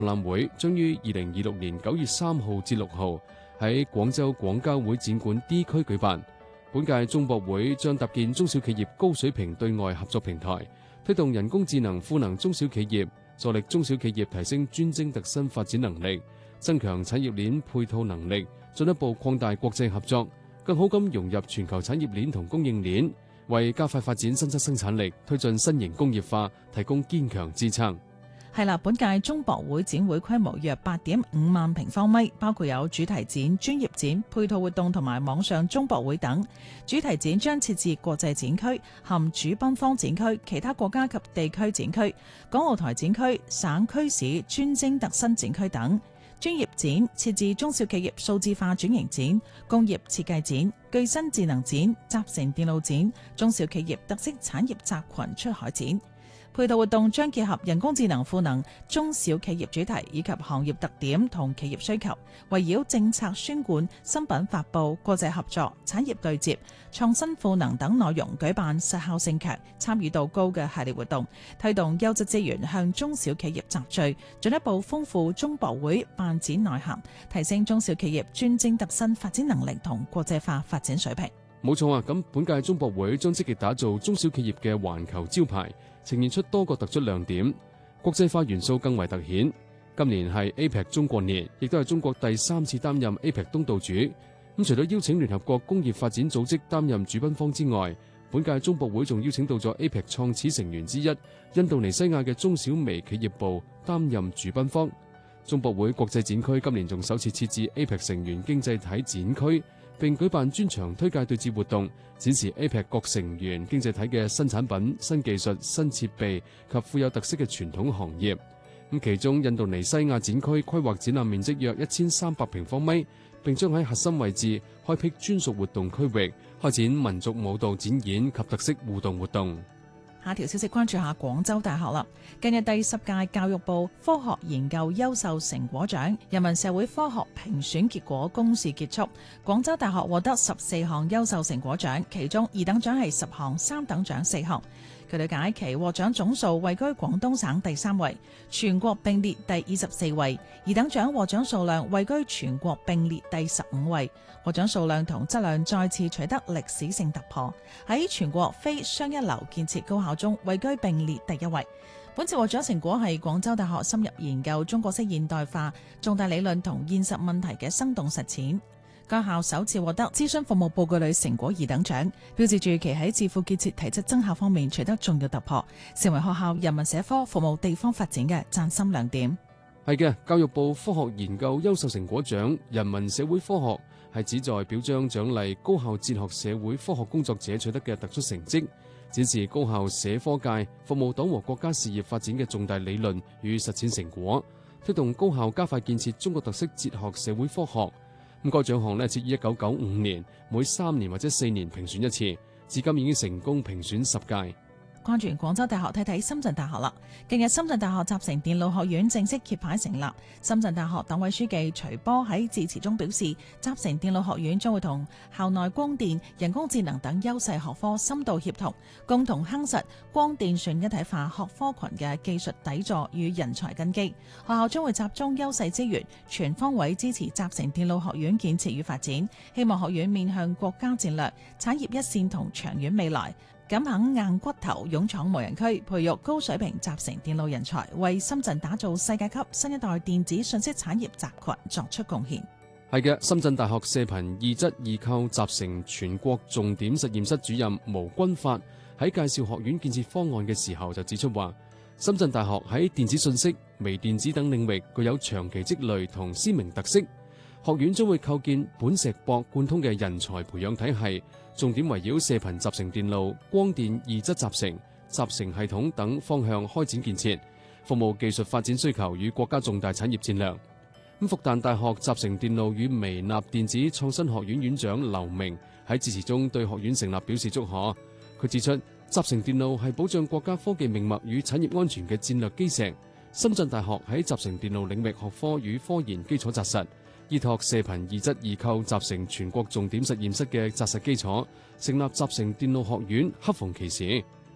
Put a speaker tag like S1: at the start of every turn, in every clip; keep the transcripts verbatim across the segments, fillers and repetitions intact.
S1: 覽會將於二零二六年九月三號至六號喺廣州廣交會展館 D 區舉辦。本屆中博會將搭建中小企業高水平對外合作平台，推動人工智能賦能中小企業，助力中小企業提升專精特新發展能力，增強產業鏈配套能力，進一步擴大國際合作，更好咁融入全球產業鏈同供應鏈，為加快發展新質生產力、推進新型工業化提供堅強支撐。
S2: 係啦，本屆中博會展會規模約八點五萬平方米，包括有主題展、專業展、配套活動同埋網上中博會等。主題展將設置國際展區、含主賓方展區、其他國家及地區展區、港澳台展區、省區市專精特新展區等。專業展設置中小企業數字化轉型展、工業設計展、具新智能展、集成電路展、中小企業特色產業集群出海展。配套活動將結合人工智能賦能中小企業主題以及行業特點同企業需求，圍繞政策宣貫、新品發布、國際合作、產業對接、創新賦能等內容舉辦實效性強、參與度高嘅系列活動，推動優質資源向中小企業集聚，進一步豐富中博會辦展內涵，提升中小企業專精特新發展能力同國際化發展水平。
S1: 冇錯啊！咁本屆中博會將積極打造中小企業嘅環球招牌，呈現出多個突出亮點，國際化元素更為突顯。今年係 A P E C 中國年，亦都係中國第三次擔任 A P E C 東道主。咁除咗邀請聯合國工業發展組織擔任主賓方之外，本屆中博會仲邀請到咗 A P E C 創始成員之一印度尼西亞嘅中小微企業部擔任主賓方。中博會國際展區今年仲首次設置 A P E C 成員經濟體展區，並舉辦專場推介對接活動，展示 A P E C 各成員經濟體嘅新產品、新技術、新設備及富有特色嘅傳統行業。咁其中印度尼西亞展區規劃展覽面積約一千三百平方米，並將喺核心位置開闢專屬活動區域，開展民族舞蹈展演及特色互動活動。
S2: 下條消息關注下廣州大學啦。近日第十屆教育部科學研究優秀成果獎人民社會科學評選結果公示結束，廣州大學獲得十四項優秀成果獎，其中二等獎係十項，三等獎四項。據了解，其獲獎總數位居廣東省第三位，全國並列第二十四位；二等獎獲獎數量位居全國並列第十五位，獲獎數量同質量再次取得歷史性突破，喺全國非雙一流建設高校中位居並列第一位。本次獲獎成果係廣州大學深入研究中國式現代化重大理論同現實問題嘅生動實踐。該校首次獲得諮詢服務報告類成果二等獎，標誌住其喺智庫建設體質增效方面取得重要突破，成為學校人民社科服務地方發展嘅嶄新亮點。
S1: 係嘅，教育部科學研究優秀成果獎人民社會科學係旨在表彰獎勵高校哲學社會科學工作者取得嘅突出成績，展示高校社科界服務黨和國家事業發展嘅重大理論與實踐成果，推動高校加快建設中國特色哲學社會科學。咁該獎項呢，設於一九九五年，每三年或者四年評選一次，至今已經成功評選十屆。
S2: 關注廣州大學，睇睇深圳大學啦。近日深圳大學集成電路學院正式揭牌成立。深圳大學黨委書記徐波喺致辭中表示，集成電路學院將會同校內光電、人工智能等優勢學科深度協同，共同夯實光電訊一體化學科群嘅技術底座與人才根基。學校將會集中優勢資源，全方位支持集成電路學院建設與發展，希望學院面向國家戰略、產業一線同長遠未來，敢肯硬骨頭勇闖無人區，培育高水平集成電路人才，為深圳打造世界級新一代電子信息產業集群作出貢獻。
S1: 係嘅，深圳大學射頻二質二構集成全國重點實驗室主任毛軍發喺介紹學院建設方案嘅時候就指出話，深圳大學喺電子信息、微電子等領域具有長期積累同鮮明特色。學院將會構建本石博貫通嘅人才培養體系，重點圍繞射頻集成電路、光電二質集成、集成系統等方向開展建設，服務技術發展需求與國家重大產業戰略。咁復旦大學集成電路與微納電子創新學院院長劉明喺致辭中對學院成立表示祝賀。佢指出，集成電路係保障國家科技命脈與產業安全嘅戰略基石。深圳大學喺集成電路領域學科與科研基礎紮實，依託射頻二質二構集成全國重點實驗室嘅紮實基礎，成立集成電路學院，恰逢其時。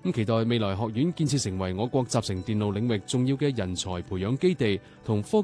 S1: 咁期待未來學院建設成為我國集成電路領域重要嘅人才培養基地同科